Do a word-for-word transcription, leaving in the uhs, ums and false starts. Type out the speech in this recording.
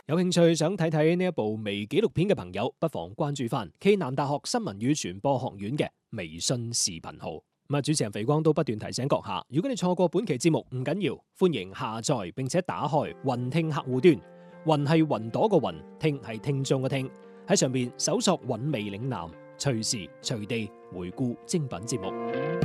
有興趣想睇睇呢一部微紀錄片嘅朋友，不妨關注翻暨南大學新聞與傳播學院嘅微信視頻號。咁啊，主持人肥光都不斷提醒閣下，如果你錯過本期節目唔緊要，歡迎下載並且打開雲聽客戶端。雲係雲朵個雲，聽係聽眾嘅聽，喺上面搜索韻味嶺南，隨時隨地回顧精品節目。